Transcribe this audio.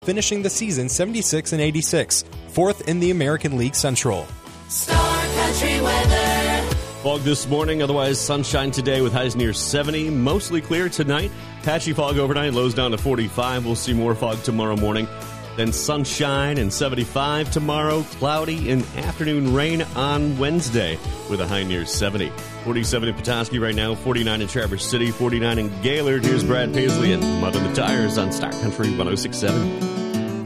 finishing the season 76 and 86, fourth in the American League Central. Star Country weather. Fog this morning, otherwise sunshine today with highs near 70. Mostly clear tonight. Patchy fog overnight, lows down to 45. We'll see more fog tomorrow morning. Then sunshine and 75 tomorrow. Cloudy and afternoon rain on Wednesday with a high near 70. 47 in Petoskey right now, 49 in Traverse City, 49 in Gaylord. Here's Brad Paisley and Mud on the Tires on Star Country 106.7.